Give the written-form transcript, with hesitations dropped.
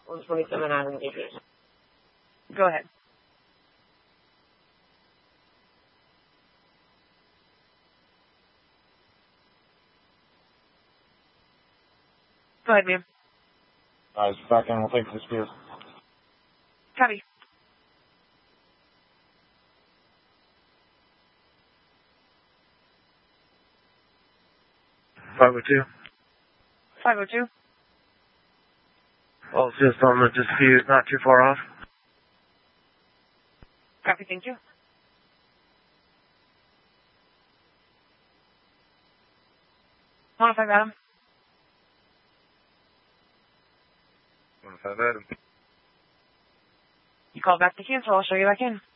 127 Island Gators. Go ahead. Go ahead, ma'am. Guys, back in. We'll take this view. Copy. .502. 502. Well, it's just on the dispute, not too far off. Copy, thank you. Modify Adam. 105 Adam. You call back to cancel, I'll show you back in.